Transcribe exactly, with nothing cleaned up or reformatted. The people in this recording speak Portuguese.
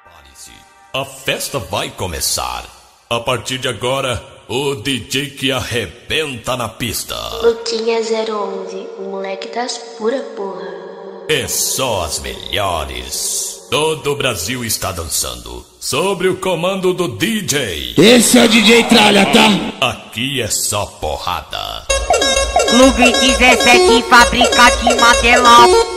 Prepare-se, a festa vai começar. A partir de agora, o D J que arrebenta na pista. Luquinha zero onze, o moleque das pura porra. É só as melhores. Todo o Brasil está dançando sobre o comando do D J. Esse é o D J Tralha, tá? Aqui é só porrada. Clube dezessete, fábrica de Madelão.